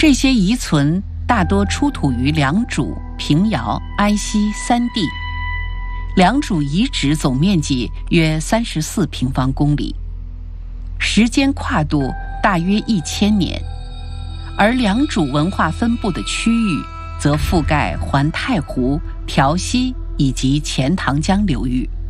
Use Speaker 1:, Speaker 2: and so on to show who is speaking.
Speaker 1: 这些遗存大多出土于良渚、平遥、安溪三地。良渚遗址总面积约34平方公里，时间跨度大约1000年，而良渚文化分布的区域则覆盖环太湖、调溪以及钱塘江流域。